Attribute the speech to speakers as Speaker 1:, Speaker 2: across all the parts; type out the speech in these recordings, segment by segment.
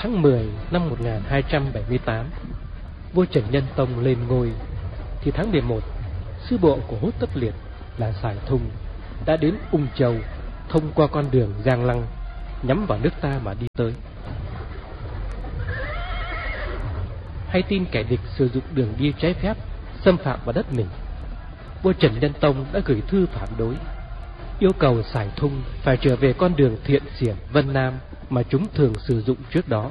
Speaker 1: Tháng 10 năm 1278, vua Trần Nhân Tông lên ngôi, thì tháng 11, sư bộ của Hốt Tất Liệt là Sải Thung đã đến Ung Châu, thông qua con đường Giang Lăng, nhắm vào nước ta mà đi tới. Hay tin kẻ địch sử dụng đường đi trái phép xâm phạm vào đất mình, vua Trần Nhân Tông đã gửi thư phản đối, yêu cầu Sải Thung phải trở về con đường Thiện Xiển Vân Nam mà chúng thường sử dụng trước đó.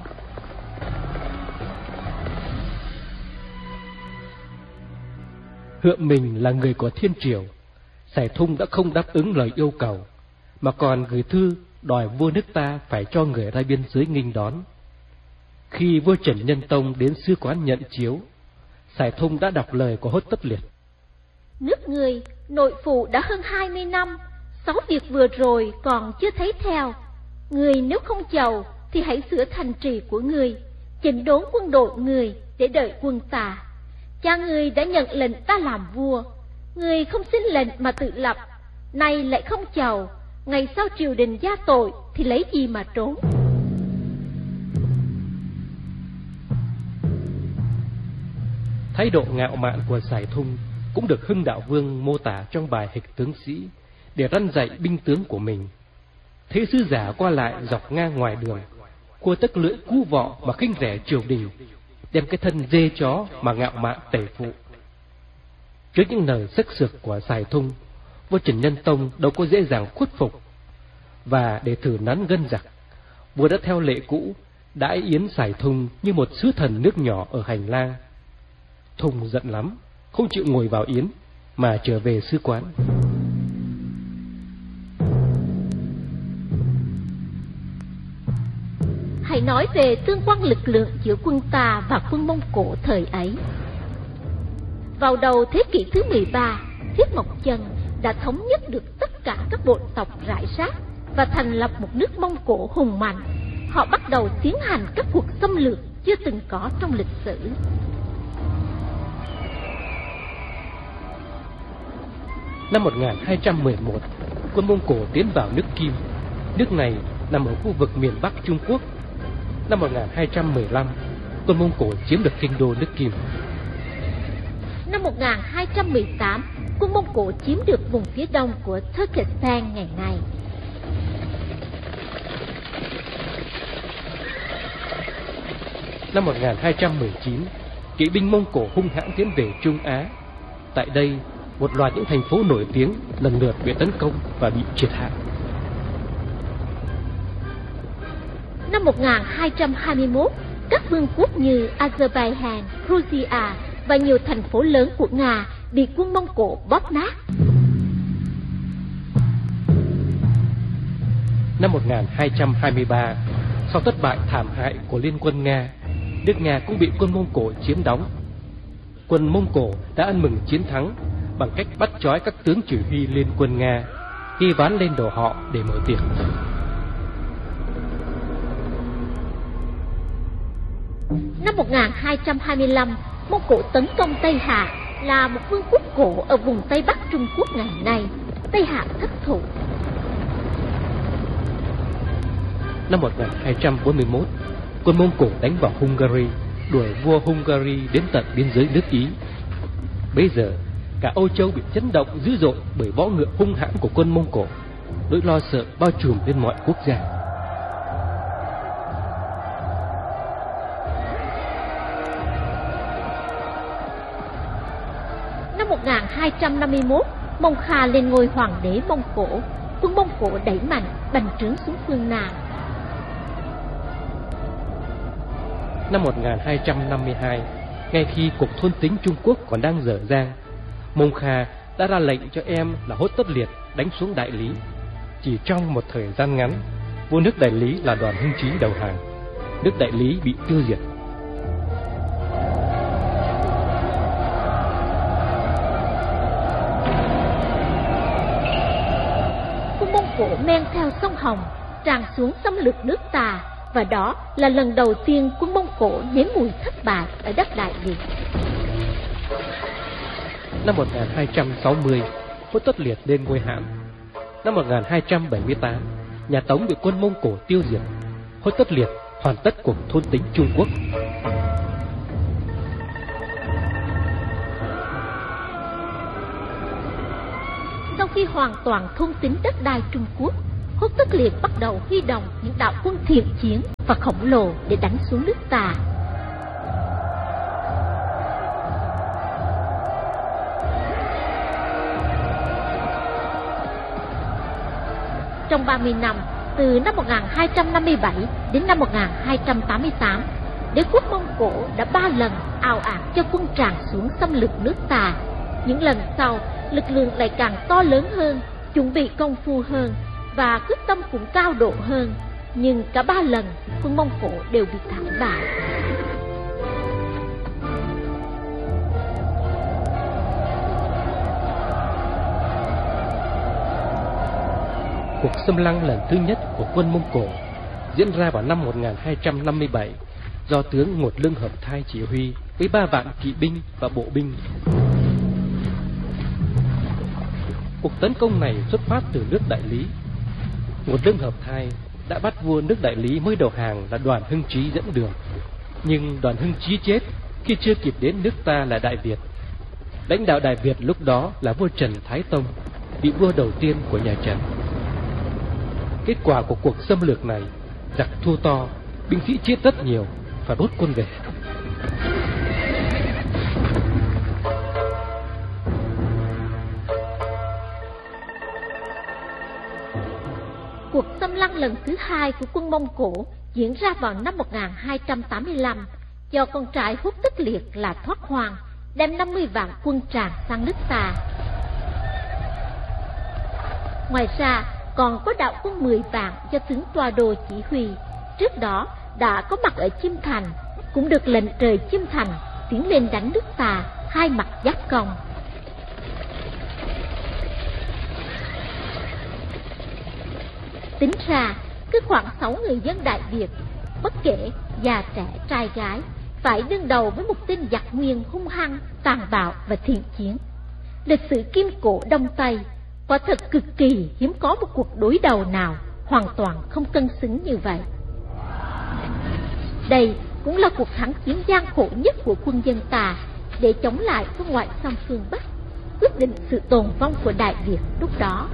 Speaker 1: Hượng mình là người của thiên triều, Sải Thung đã không đáp ứng lời yêu cầu, mà còn gửi thư đòi vua nước ta phải cho người ra biên giới nghênh đón. Khi vua Trần Nhân Tông đến sứ quán nhận chiếu, Sải Thung đã đọc lời của Hốt Tất Liệt.
Speaker 2: Nước người nội phụ đã hơn 20 năm, 6 việc vừa rồi còn chưa thấy theo. Người nếu không giàu thì hãy sửa thành trì của người, chỉnh đốn quân đội người để đợi quân ta. Cha người đã nhận lệnh ta làm vua, người không xin lệnh mà tự lập, nay lại không giàu, ngày sau triều đình gia tội thì lấy gì mà trốn.
Speaker 1: Thái độ ngạo mạn của Sải Thung cũng được Hưng Đạo Vương mô tả trong bài Hịch Tướng Sĩ để răn dạy binh tướng của mình. Thấy sứ giả qua lại dọc ngang ngoài đường, cua tấc lưỡi cú vọ mà khinh rẻ triều đình, đem cái thân dê chó mà ngạo mạn tể phụ. Trước những lời sắc sược của Sải Thung, vua Trần Nhân Tông đâu có dễ dàng khuất phục, và để thử nắn gân giặc, vua đã theo lệ cũ đãi yến Sải Thung như một sứ thần nước nhỏ ở hành lang. Thung giận lắm, không chịu ngồi vào yến mà trở về sứ quán.
Speaker 2: Hãy nói về tương quan lực lượng giữa quân ta và quân Mông Cổ thời ấy. Vào đầu thế kỷ thứ 13, Thiết Mộc Chân đã thống nhất được tất cả các bộ tộc rải rác và thành lập một nước Mông Cổ hùng mạnh. Họ bắt đầu tiến hành các cuộc xâm lược chưa từng có trong lịch sử.
Speaker 1: Năm 1211, quân Mông Cổ tiến vào nước Kim. Nước này nằm ở khu vực miền Bắc Trung Quốc. Năm 1215, quân Mông Cổ chiếm được kinh đô nước Kim.
Speaker 2: Năm 1218, quân Mông Cổ chiếm được vùng phía đông của Turkestan ngày nay.
Speaker 1: Năm 1219, kỵ binh Mông Cổ hung hãn tiến về Trung Á. Tại đây, một loạt những thành phố nổi tiếng lần lượt bị tấn công và bị triệt hạ.
Speaker 2: Năm 1221, các vương quốc như Azerbaijan, Georgia và nhiều thành phố lớn của Nga bị quân Mông Cổ bóp nát.
Speaker 1: Năm 1223, sau thất bại thảm hại của Liên quân Nga, nước Nga cũng bị quân Mông Cổ chiếm đóng. Quân Mông Cổ đã ăn mừng chiến thắng bằng cách bắt trói các tướng chỉ huy liên quân Nga, ghi ván lên đầu họ để mở tiệc.
Speaker 2: Năm 1225, Mông Cổ tấn công Tây Hạ, là một vương quốc cổ ở vùng Tây Bắc Trung Quốc ngày nay. Tây Hạ thất thủ.
Speaker 1: Năm 1241, quân Mông Cổ đánh vào Hungary, đuổi vua Hungary đến tận biên giới nước Ý. Bây giờ, cả Âu Châu bị chấn động dữ dội bởi võ ngựa hung hãn của quân Mông Cổ. Nỗi lo sợ bao trùm lên mọi quốc gia.
Speaker 2: Năm 1251, Mông Kha lên ngôi hoàng đế Mông Cổ. Quân Mông Cổ đẩy mạnh bành trướng xuống phương Nam.
Speaker 1: Năm 1252, ngay khi cuộc thôn tính Trung Quốc còn đang dở dang, Mông Kha đã ra lệnh cho em là Hốt Tất Liệt đánh xuống Đại Lý. Chỉ trong một thời gian ngắn, vua nước Đại Lý là Đoàn Hưng Chí đầu hàng, nước Đại Lý bị tiêu diệt.
Speaker 2: Quân Mông Cổ men theo sông Hồng tràn xuống xâm lược nước ta, và đó là lần đầu tiên quân Mông Cổ nếm mùi thất bại ở đất Đại Việt.
Speaker 1: Năm 1260, Hốt Tất Liệt lên ngôi Hán. Năm 1278, nhà Tống bị quân Mông Cổ tiêu diệt. Hốt Tất Liệt hoàn tất cuộc thôn tính Trung Quốc.
Speaker 2: Sau khi hoàn toàn thôn tính đất đai Trung Quốc, Hốt Tất Liệt bắt đầu huy động những đạo quân thiện chiến và khổng lồ để đánh xuống nước Tà. Trong 30 năm, từ năm 1257 đến năm 1288, đế quốc Mông Cổ đã 3 lần ào ạt cho quân tràn xuống xâm lược nước Tà. Những lần sau, lực lượng lại càng to lớn hơn, chuẩn bị công phu hơn và quyết tâm cũng cao độ hơn. Nhưng cả 3 lần, quân Mông Cổ đều bị thảm bại.
Speaker 1: Cuộc xâm lăng lần thứ nhất của quân Mông Cổ diễn ra vào năm 1257 do tướng Ngột Lương Hợp Thai chỉ huy với 3 vạn kỵ binh và bộ binh. Cuộc tấn công này xuất phát từ nước Đại Lý. Ngột Lương Hợp Thai đã bắt vua nước Đại Lý mới đầu hàng là Đoàn Hưng Chí dẫn đường, nhưng Đoàn Hưng Chí chết khi chưa kịp đến nước ta là Đại Việt. Lãnh đạo Đại Việt lúc đó là vua Trần Thái Tông, vị vua đầu tiên của nhà Trần. Kết quả của cuộc xâm lược này, giặc thua to, binh sĩ chết rất nhiều, phải rút quân về.
Speaker 2: Cuộc xâm lăng lần thứ 2 của quân Mông Cổ diễn ra vào năm 1285 do con trai Hốt Tất Liệt là Thoát Hoàng đem 50 vạn quân tràn sang nước Tà. Ngoài ra còn có đạo quân 10 vạn do tướng Toa Đô chỉ huy, trước đó đã có mặt ở Chiêm Thành, cũng được lệnh trời Chiêm Thành tiến lên đánh nước Tà hai mặt giáp công. Tính ra cứ khoảng 6 người dân Đại Việt, bất kể già trẻ trai gái, phải đương đầu với một tên giặc nguyên hung hăng, tàn bạo và thiện chiến. Lịch sử Kim Cổ Đông Tây quả thật cực kỳ hiếm có một cuộc đối đầu nào hoàn toàn không cân xứng như vậy. Đây cũng là cuộc thắng chiến gian khổ nhất của quân dân Tà để chống lại với ngoại xâm phương Bắc, quyết định sự tồn vong của Đại Việt lúc đó.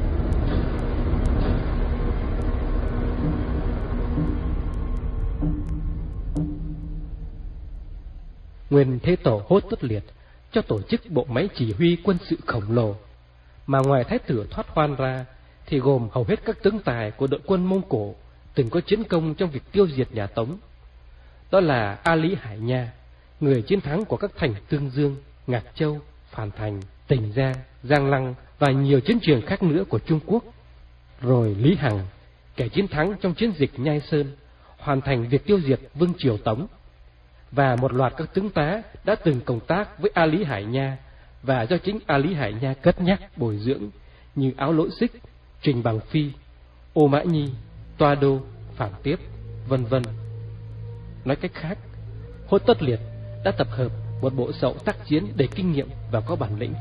Speaker 1: Nguyên Thế Tổ Hốt Tất Liệt cho tổ chức bộ máy chỉ huy quân sự khổng lồ, mà ngoài Thái tử Thoát Hoan ra thì gồm hầu hết các tướng tài của đội quân Mông Cổ từng có chiến công trong việc tiêu diệt nhà Tống. Đó là A Lý Hải Nha, người chiến thắng của các thành Tương Dương, Ngạc Châu, Phàn Thành, Tỉnh Giang, Giang Lăng và nhiều chiến trường khác nữa của Trung Quốc. Rồi Lý Hằng, kẻ chiến thắng trong chiến dịch Nhai Sơn, hoàn thành việc tiêu diệt Vương triều Tống. Và một loạt các tướng tá đã từng cộng tác với A Lý Hải Nha và do chính A Lý Hải Nha cất nhắc bồi dưỡng, như Áo Lỗi Xích, Trình Bằng Phi, Ô Mã Nhi, Toa Đô, Phạm Tiếp, vân vân. Nói cách khác, Hốt Tất Liệt đã tập hợp một bộ sậu tác chiến đầy kinh nghiệm và có bản lĩnh.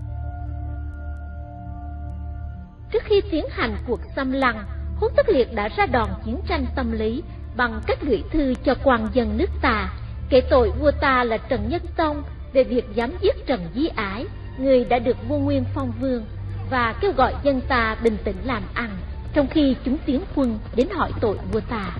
Speaker 2: Trước khi tiến hành cuộc xâm lăng, Hốt Tất Liệt đã ra đòn chiến tranh tâm lý bằng cách gửi thư cho quan dân nước Tà, kể tội vua ta là Trần Nhân Tông về việc dám giết Trần Di Ái, người đã được vua Nguyên phong vương, và kêu gọi dân ta bình tĩnh làm ăn, trong khi chúng tiến quân đến hỏi tội vua ta.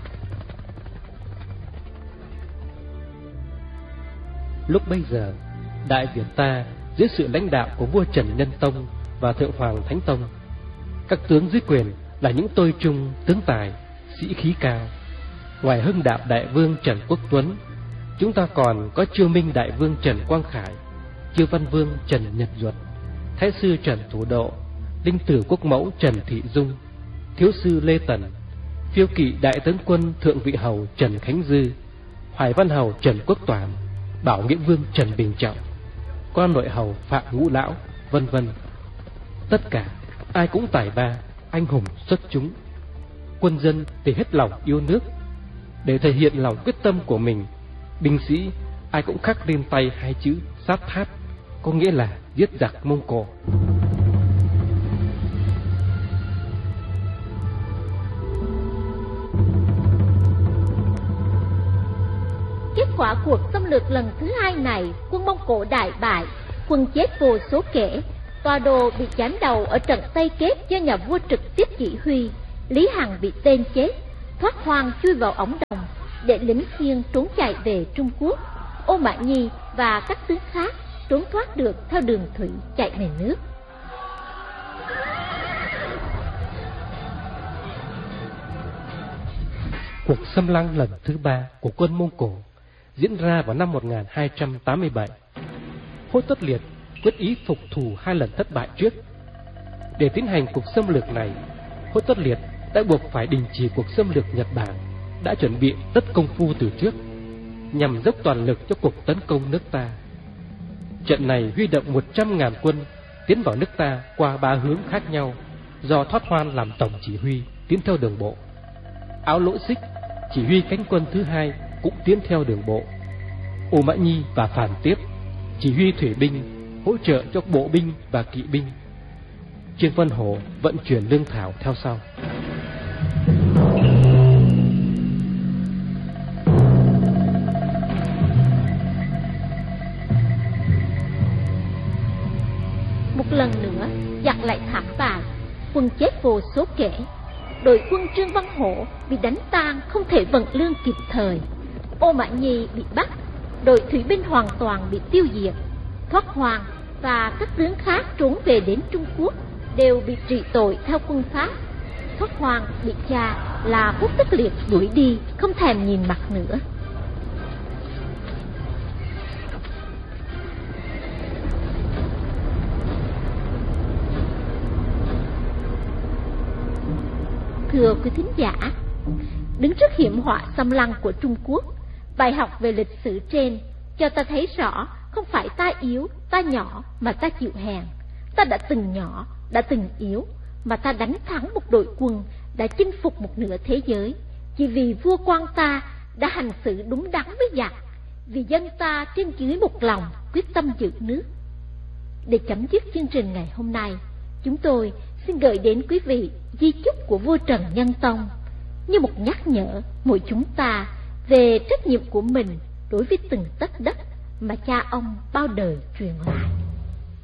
Speaker 1: Lúc bấy giờ, Đại Việt ta dưới sự lãnh đạo của vua Trần Nhân Tông và Thượng Hoàng Thánh Tông, các tướng dưới quyền là những tôi trung tướng tài, sĩ khí cao. Ngoài Hưng Đạo Đại Vương Trần Quốc Tuấn, chúng ta còn có Chiêu Minh Đại Vương Trần Quang Khải, Chiêu Văn Vương Trần Nhật Duật, Thái sư Trần Thủ Độ, Linh Tử Quốc Mẫu Trần Thị Dung, Thiếu sư Lê Tần, Phiêu kỵ Đại tướng quân Thượng vị hầu Trần Khánh Dư, Hoài Văn hầu Trần Quốc Toản, Bảo Nghĩa Vương Trần Bình Trọng, Quan nội hầu Phạm Ngũ Lão, vân vân. Tất cả ai cũng tài ba, anh hùng xuất chúng. Quân dân thì hết lòng yêu nước. Để thể hiện lòng quyết tâm của mình, binh sĩ ai cũng khắc lên tay hai chữ sát thát, có nghĩa là giết giặc Mông Cổ.
Speaker 2: quả cuộc xâm lược lần thứ hai này, quân Mông Cổ đại bại, quân chết vô số kể. Tòa Đồ bị chém đầu ở trận Tây Kết do nhà vua trực tiếp chỉ huy. Lý Hằng bị tên chết, thoát hoang chui vào ống đồng, để lính Khiên trốn chạy về Trung Quốc. Ô Mã Nhi và các tướng khác trốn thoát được theo đường thủy chạy về nước.
Speaker 1: Cuộc xâm lăng lần thứ 3 của quân Mông Cổ diễn ra vào năm 1287. Hốt Tất Liệt quyết ý phục thù 2 lần thất bại trước. Để tiến hành cuộc xâm lược này, Hốt Tất Liệt đã buộc phải đình chỉ cuộc xâm lược Nhật Bản đã chuẩn bị tất công phu từ trước, nhằm dốc toàn lực cho cuộc tấn công nước ta. Trận này huy động 100.000 quân tiến vào nước ta qua 3 hướng khác nhau, do Thoát Hoan làm tổng chỉ huy tiến theo đường bộ. Áo Lỗ Xích chỉ huy cánh quân thứ 2 cũng tiến theo đường bộ. Ô Mã Nhi và Phàn Tiếp chỉ huy thủy binh hỗ trợ cho bộ binh và kỵ binh. Trương Vân Hổ vận chuyển lương thảo theo sau.
Speaker 2: Một lần nữa giặc lại thảm bại, quân chết vô số kể. Đội quân Trương Văn Hổ bị đánh tan, không thể vận lương kịp thời. Ô Mã Nhi bị bắt, đội thủy binh hoàn toàn bị tiêu diệt. Thoát Hoan và các tướng khác trốn về đến Trung Quốc đều bị trị tội theo quân Pháp. Thoát Hoan bị cha là Hốt Tất Liệt đuổi đi, không thèm nhìn mặt nữa. Thưa quý thính giả, đứng trước hiểm họa xâm lăng của Trung Quốc, bài học về lịch sử trên cho ta thấy rõ không phải ta yếu, ta nhỏ mà ta chịu hèn. Ta đã từng nhỏ, đã từng yếu, mà ta đánh thắng một đội quân, đã chinh phục một nửa thế giới, chỉ vì vua quan ta đã hành xử đúng đắn với giặc, vì dân ta trên dưới một lòng quyết tâm giữ nước. Để chấm dứt chương trình ngày hôm nay, chúng tôi xin gửi đến quý vị di chúc của vua Trần Nhân Tông như một nhắc nhở mỗi chúng ta về trách nhiệm của mình đối với từng tấc đất mà cha ông bao đời truyền lại.